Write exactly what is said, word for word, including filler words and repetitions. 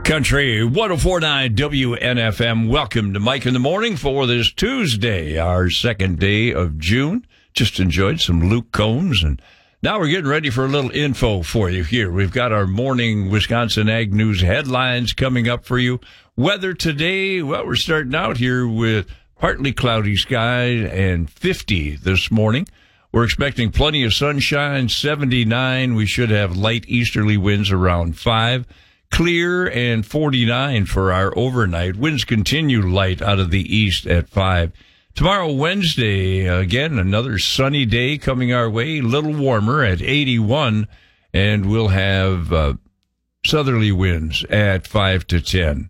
Country one oh four point nine W N F M. Welcome to Mike in the Morning for this Tuesday, our second day of June. Just enjoyed some Luke Combs, and now we're getting ready for a little info for you here. We've got our morning Wisconsin Ag News headlines coming up for you. Weather today, well, we're starting out here with partly cloudy skies and fifty this morning. We're expecting plenty of sunshine, seventy-nine. We should have light easterly winds around five. Clear and forty-nine for our overnight. Winds continue light out of the east at five. Tomorrow, Wednesday, again, another sunny day coming our way, a little warmer at eighty-one, and we'll have uh, southerly winds at five to ten.